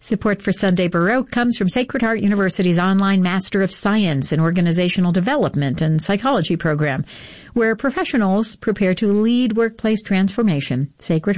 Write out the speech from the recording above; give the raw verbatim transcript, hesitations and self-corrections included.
Support for Sunday Baroque comes from Sacred Heart University's online Master of Science in Organizational Development and Psychology program, where professionals prepare to lead workplace transformation. Sacred